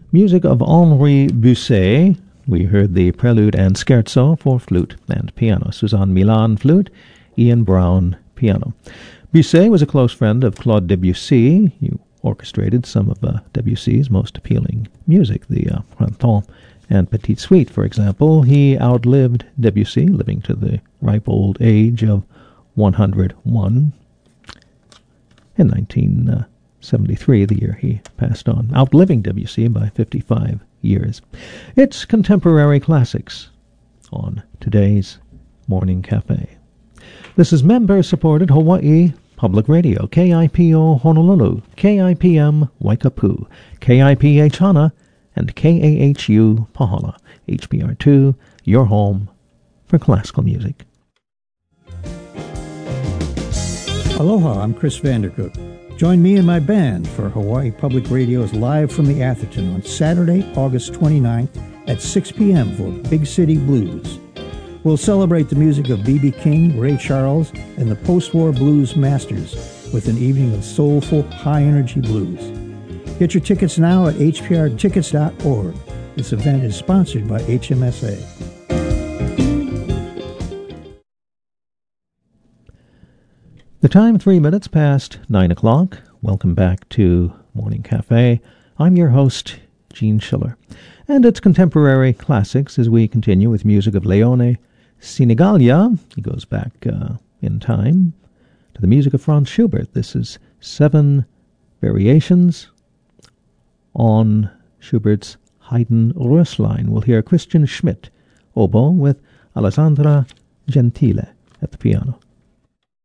Music of Henri Busset. We heard the Prelude and Scherzo for flute and piano. Suzanne Milan, flute. Ian Brown, piano. Busset was a close friend of Claude Debussy. He orchestrated some of Debussy's most appealing music, the Printemps and Petite Suite, for example. He outlived Debussy, living to the ripe old age of 101 in 1973, the year he passed on, outliving Debussy by 55 years. It's Contemporary Classics on today's Morning Cafe. This is member-supported Hawaii Public Radio, KIPO Honolulu, KIPM Waikapu, KIPH Hana, and KAHU Pahala. HBR2, your home for classical music. Aloha, I'm Chris Vandercook. Join me and my band for Hawaii Public Radio's Live from the Atherton on Saturday, August 29th at 6 p.m. for Big City Blues. We'll celebrate the music of B.B. King, Ray Charles, and the post-war blues masters with an evening of soulful, high-energy blues. Get your tickets now at hprtickets.org. This event is sponsored by HMSA. The time, 3 minutes past 9 o'clock. Welcome back to Morning Cafe. I'm your host, Gene Schiller. And it's Contemporary Classics as we continue with music of Leone Sinigallia. He goes back in time to the music of Franz Schubert. This is 7 variations on Schubert's Haydn Röslein. We'll hear Christian Schmidt, oboe, with Alessandra Gentile at the piano.